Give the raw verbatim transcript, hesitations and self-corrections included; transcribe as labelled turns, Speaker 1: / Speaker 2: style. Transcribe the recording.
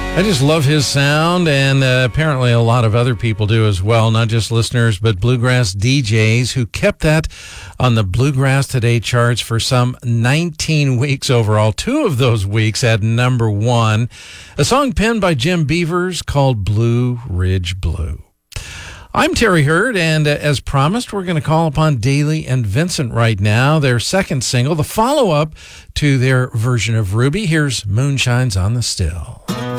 Speaker 1: I just love his sound, and uh, apparently a lot of other people do as well, not just listeners, but bluegrass D Js who kept that on the Bluegrass Today charts for some nineteen weeks overall. Two of those weeks at number one. A song penned by Jim Beavers called Blue Ridge Blue. I'm Terry Hurd, and uh, as promised, we're going to call upon Dailey and Vincent right now. Their second single, the follow-up to their version of Ruby. Here's Moonshines on the Still.